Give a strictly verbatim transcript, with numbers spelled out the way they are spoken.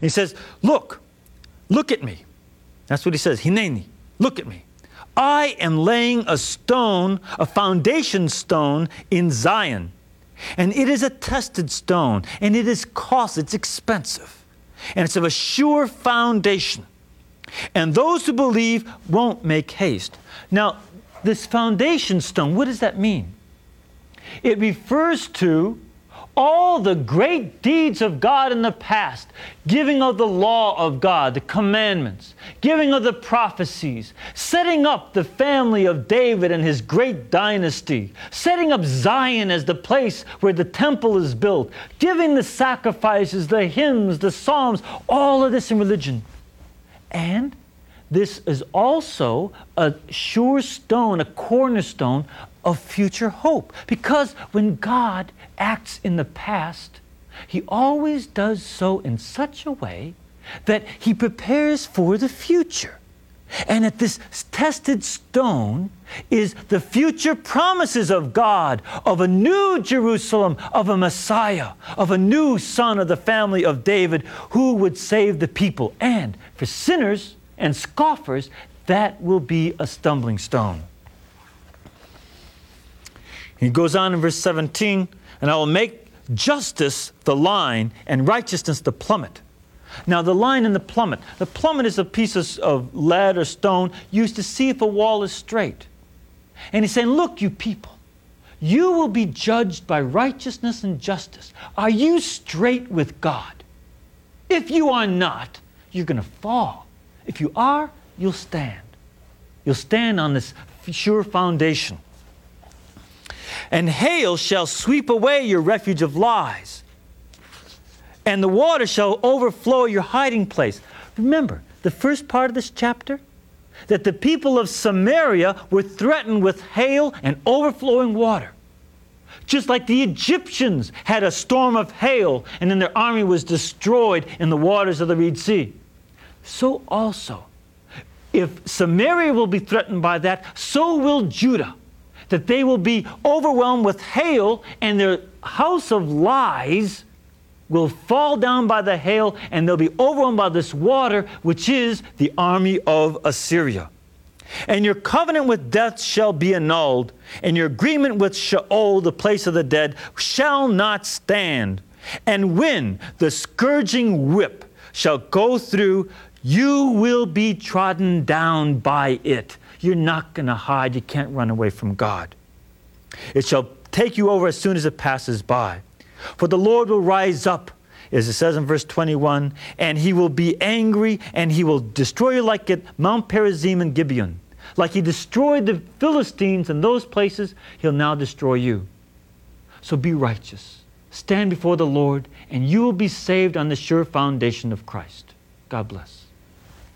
He says, look, look at me. That's what he says, Hineni, look at me. I am laying a stone, a foundation stone in Zion. And it is a tested stone, and it is costly, it's expensive. And it's of a sure foundation. And those who believe won't make haste. Now, this foundation stone, what does that mean? It refers to all the great deeds of God in the past, giving of the law of God, the commandments, giving of the prophecies, setting up the family of David and his great dynasty, setting up Zion as the place where the temple is built, giving the sacrifices, the hymns, the psalms, all of this in religion. And this is also a sure stone, a cornerstone of future hope. Because when God acts in the past, He always does so in such a way that He prepares for the future. And at this tested stone is the future promises of God, of a new Jerusalem, of a Messiah, of a new son of the family of David who would save the people. And for sinners and scoffers, that will be a stumbling stone. He goes on in verse seventeen, and I will make justice the line and righteousness the plummet. Now the line and the plummet. The plummet is a piece of, of lead or stone used to see if a wall is straight. And he's saying, look, you people, you will be judged by righteousness and justice. Are you straight with God? If you are not, you're going to fall. If you are, you'll stand. You'll stand on this sure foundation. And hail shall sweep away your refuge of lies, and the water shall overflow your hiding place. Remember, the first part of this chapter, that the people of Samaria were threatened with hail and overflowing water. Just like the Egyptians had a storm of hail, and then their army was destroyed in the waters of the Red Sea. So also, if Samaria will be threatened by that, so will Judah. That they will be overwhelmed with hail, and their house of lies will fall down by the hail, and they'll be overwhelmed by this water, which is the army of Assyria. And your covenant with death shall be annulled, and your agreement with Sheol, the place of the dead, shall not stand. And when the scourging whip shall go through, you will be trodden down by it. You're not going to hide. You can't run away from God. It shall take you over as soon as it passes by. For the Lord will rise up, as it says in verse twenty-one, and He will be angry, and He will destroy you like at Mount Perazim and Gibeon. Like He destroyed the Philistines in those places, He'll now destroy you. So be righteous. Stand before the Lord, and you will be saved on the sure foundation of Christ. God bless.